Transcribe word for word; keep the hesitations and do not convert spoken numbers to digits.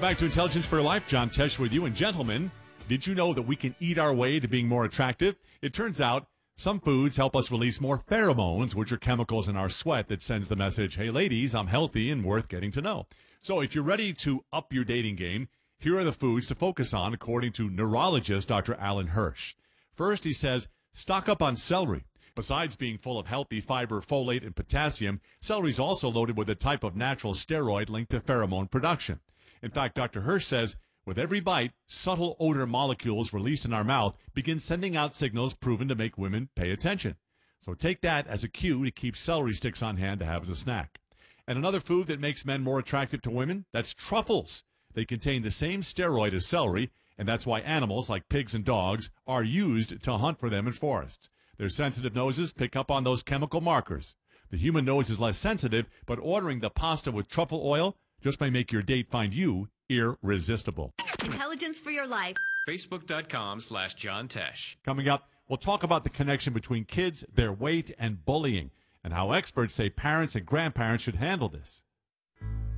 back to Intelligence for Life. John Tesh with you. And gentlemen, did you know that we can eat our way to being more attractive? It turns out some foods help us release more pheromones, which are chemicals in our sweat that sends the message, hey, ladies, I'm healthy and worth getting to know. So if you're ready to up your dating game, here are the foods to focus on, according to neurologist Doctor Alan Hirsch. First, he says, stock up on celery. Besides being full of healthy fiber, folate, and potassium, celery is also loaded with a type of natural steroid linked to pheromone production. In fact, Doctor Hirsch says, with every bite, subtle odor molecules released in our mouth begin sending out signals proven to make women pay attention. So take that as a cue to keep celery sticks on hand to have as a snack. And another food that makes men more attractive to women, that's truffles. They contain the same steroid as celery, and that's why animals like pigs and dogs are used to hunt for them in forests. Their sensitive noses pick up on those chemical markers. The human nose is less sensitive, but ordering the pasta with truffle oil just may make your date find you irresistible. Intelligence for your life. Facebook.com slash John Tesh. Coming up, we'll talk about the connection between kids, their weight, and bullying, and how experts say parents and grandparents should handle this.